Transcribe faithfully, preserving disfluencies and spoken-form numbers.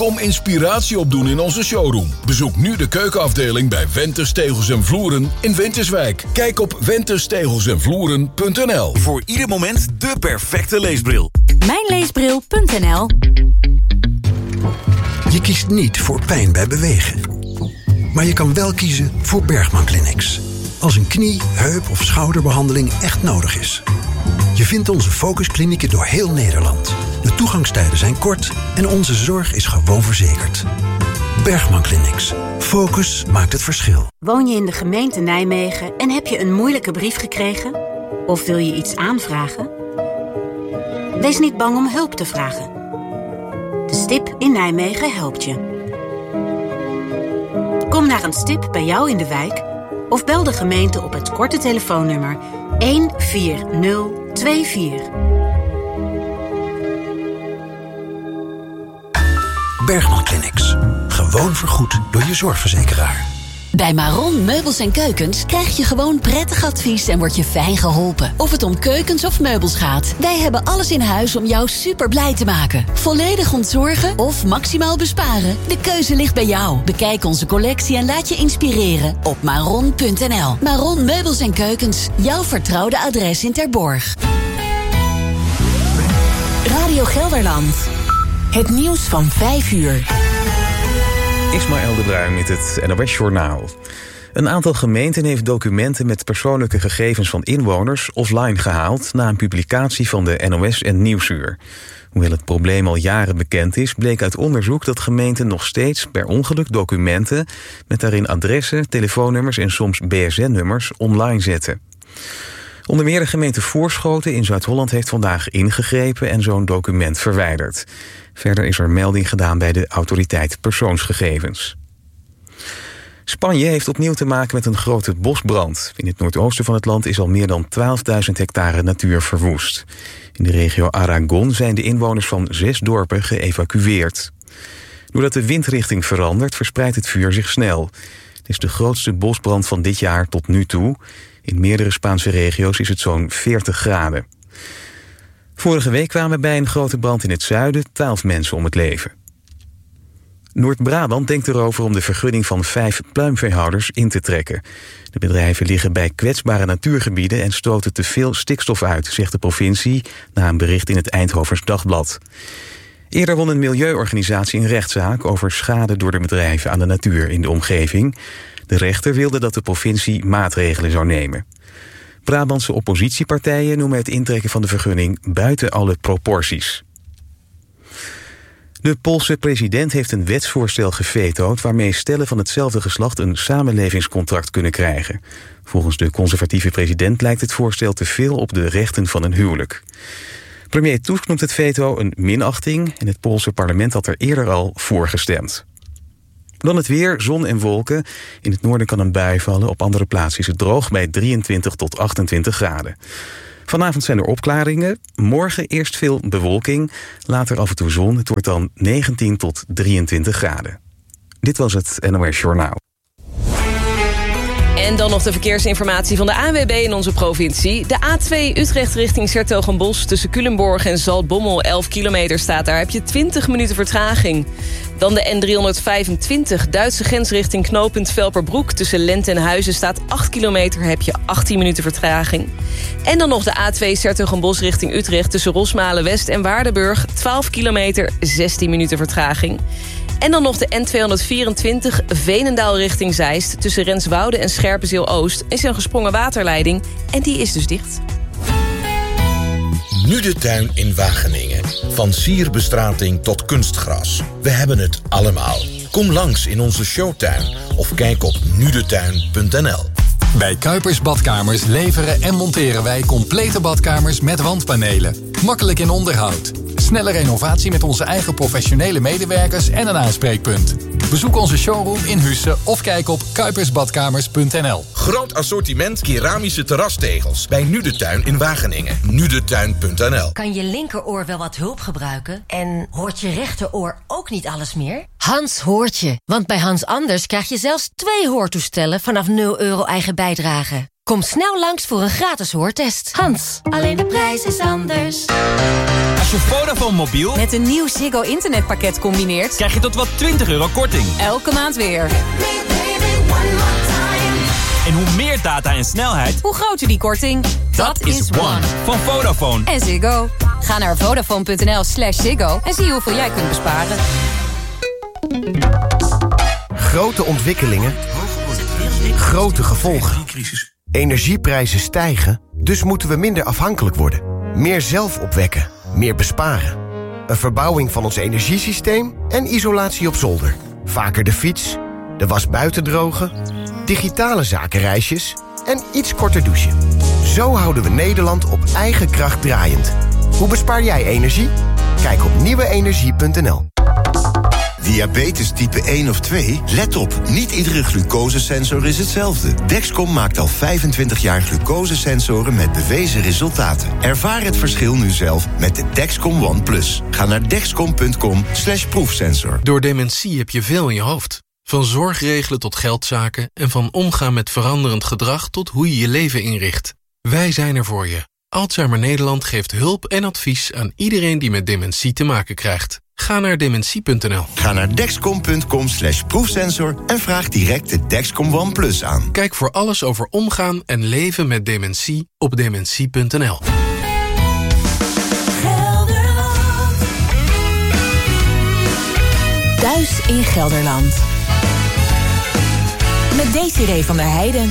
Kom inspiratie opdoen in onze showroom. Bezoek nu de keukenafdeling bij Wenters Tegels en Vloeren in Winterswijk. Kijk op wenters tegels en vloeren punt n l. Voor ieder moment de perfecte leesbril. Mijnleesbril punt n l. Je kiest niet voor pijn bij bewegen. Maar je kan wel kiezen voor Bergman Clinics. Als een knie, heup of schouderbehandeling echt nodig is. Je vindt onze focusklinieken door heel Nederland. De toegangstijden zijn kort en onze zorg is gewoon verzekerd. Bergman Clinics. Focus maakt het verschil. Woon je in de gemeente Nijmegen en heb je een moeilijke brief gekregen? Of wil je iets aanvragen? Wees niet bang om hulp te vragen. De stip in Nijmegen helpt je. Kom naar een stip bij jou in de wijk of bel de gemeente op het korte telefoonnummer een vier nul twee vier. Bergman Clinics. Gewoon vergoed door je zorgverzekeraar. Bij Maron Meubels en Keukens krijg je gewoon prettig advies en word je fijn geholpen. Of het om keukens of meubels gaat. Wij hebben alles in huis om jou super blij te maken. Volledig ontzorgen of maximaal besparen? De keuze ligt bij jou. Bekijk onze collectie en laat je inspireren op maron punt n l. Maron Meubels en Keukens. Jouw vertrouwde adres in Terborg. Radio Gelderland. Het nieuws van vijf uur. Ismaël de Bruin met het N O S-journaal. Een aantal gemeenten heeft documenten met persoonlijke gegevens van inwoners offline gehaald na een publicatie van de N O S en Nieuwsuur. Hoewel het probleem al jaren bekend is, bleek uit onderzoek dat gemeenten nog steeds per ongeluk documenten met daarin adressen, telefoonnummers en soms B S N-nummers online zetten. Onder meer de gemeente Voorschoten in Zuid-Holland heeft vandaag ingegrepen en zo'n document verwijderd. Verder is er melding gedaan bij de autoriteit persoonsgegevens. Spanje heeft opnieuw te maken met een grote bosbrand. In het noordoosten van het land is al meer dan twaalfduizend hectare natuur verwoest. In de regio Aragon zijn de inwoners van zes dorpen geëvacueerd. Doordat de windrichting verandert, verspreidt het vuur zich snel. Het is de grootste bosbrand van dit jaar tot nu toe. In meerdere Spaanse regio's is het zo'n veertig graden. Vorige week kwamen bij een grote brand in het zuiden twaalf mensen om het leven. Noord-Brabant denkt erover om de vergunning van vijf pluimveehouders in te trekken. De bedrijven liggen bij kwetsbare natuurgebieden en stoten te veel stikstof uit, zegt de provincie na een bericht in het Eindhovens Dagblad. Eerder won een milieuorganisatie een rechtszaak over schade door de bedrijven aan de natuur in de omgeving. De rechter wilde dat de provincie maatregelen zou nemen. Brabantse oppositiepartijen noemen het intrekken van de vergunning buiten alle proporties. De Poolse president heeft een wetsvoorstel gevetood waarmee stellen van hetzelfde geslacht een samenlevingscontract kunnen krijgen. Volgens de conservatieve president lijkt het voorstel te veel op de rechten van een huwelijk. Premier Tusk noemt het veto een minachting en het Poolse parlement had er eerder al voor gestemd. Dan het weer, zon en wolken. In het noorden kan een bui vallen, op andere plaatsen is het droog bij drieëntwintig tot achtentwintig graden. Vanavond zijn er opklaringen, morgen eerst veel bewolking, later af en toe zon. Het wordt dan negentien tot drieëntwintig graden. Dit was het N O S Journaal. En dan nog de verkeersinformatie van de A N W B in onze provincie. De A twee Utrecht richting 's-Hertogenbosch tussen Culemborg en Zaltbommel. elf kilometer staat daar, heb je twintig minuten vertraging. Dan de N driehonderdvijfentwintig Duitse grens richting knooppunt Velperbroek. Tussen Lent en Huizen staat acht kilometer, heb je achttien minuten vertraging. En dan nog de A twee 's-Hertogenbosch richting Utrecht tussen Rosmalen West en Waardenburg. twaalf kilometer, zestien minuten vertraging. En dan nog de N tweehonderdvierentwintig Veenendaal richting Zeist. Tussen Renswoude en Scherpenzeel-Oost is een gesprongen waterleiding. En die is dus dicht. Nu de tuin in Wageningen. Van sierbestrating tot kunstgras. We hebben het allemaal. Kom langs in onze showtuin of kijk op nu de tuin punt n l. Bij Kuipers Badkamers leveren en monteren wij complete badkamers met wandpanelen. Makkelijk in onderhoud. Snelle renovatie met onze eigen professionele medewerkers en een aanspreekpunt. Bezoek onze showroom in Husse of kijk op kuipers badkamers punt n l. Groot assortiment keramische terrastegels bij Nu de Tuin in Wageningen. nu de tuin punt n l. Kan je linkeroor wel wat hulp gebruiken? En hoort je rechteroor ook niet alles meer? Hans hoort je. Want bij Hans Anders krijg je zelfs twee hoortoestellen vanaf nul euro eigen bijdrage. Kom snel langs voor een gratis hoortest. Hans, alleen de prijs is anders. Als je Vodafone mobiel met een nieuw Ziggo internetpakket combineert, krijg je tot wel twintig euro korting. Elke maand weer. En hoe meer data en snelheid, hoe groter die korting. Dat, Dat is One van Vodafone. En Ziggo. Ga naar vodafone.nl slash Ziggo en zie hoeveel jij kunt besparen. Grote ontwikkelingen. Grote gevolgen. Energieprijzen stijgen, dus moeten we minder afhankelijk worden. Meer zelf opwekken, meer besparen. Een verbouwing van ons energiesysteem en isolatie op zolder. Vaker de fiets, de was buiten drogen, digitale zakenreisjes en iets korter douchen. Zo houden we Nederland op eigen kracht draaiend. Hoe bespaar jij energie? Kijk op nieuwe energie punt n l. Diabetes type één of twee? Let op, niet iedere glucosesensor is hetzelfde. Dexcom maakt al vijfentwintig jaar glucosesensoren met bewezen resultaten. Ervaar het verschil nu zelf met de Dexcom One Plus. Ga naar dexcom punt com slash proefsensor. Door dementie heb je veel in je hoofd. Van zorgregelen tot geldzaken en van omgaan met veranderend gedrag tot hoe je je leven inricht. Wij zijn er voor je. Alzheimer Nederland geeft hulp en advies aan iedereen die met dementie te maken krijgt. Ga naar dementie punt n l. Ga naar dexcom punt com slash proefsensor en vraag direct de Dexcom One Plus aan. Kijk voor alles over omgaan en leven met dementie op dementie punt n l. Thuis in Gelderland. Met Desiree van der Heijden.